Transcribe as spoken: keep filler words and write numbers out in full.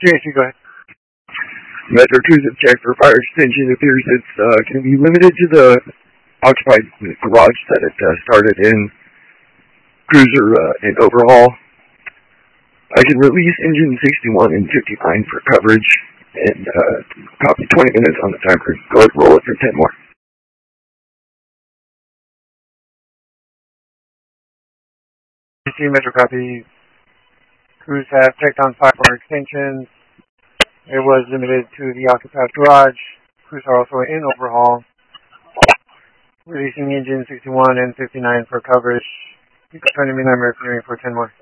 J C, go ahead. Metro Cruise check for fire extinction appears it's uh, going to be limited to the occupied garage that it uh, started in. Cruiser uh, in overhaul. I can release engine sixty-one and fifty-nine for coverage, and uh, copy twenty minutes on the timer. Go ahead and roll it for ten more. J C, Metro copy. Crews have checked on five fire extensions. It was limited to the occupied garage. Crews are also in overhaul. Releasing engine sixty-one and fifty-nine for coverage. You can turn me number for ten more.